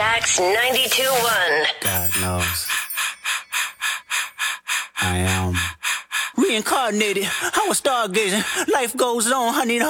Stax 92.1. God knows. I am reincarnated. I was stargazing. Life goes on. I need